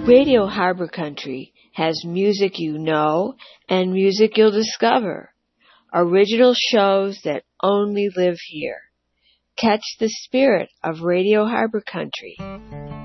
Radio Harbor Country has music you know and music you'll discover. Original shows that only live here. Catch the spirit of Radio Harbor Country.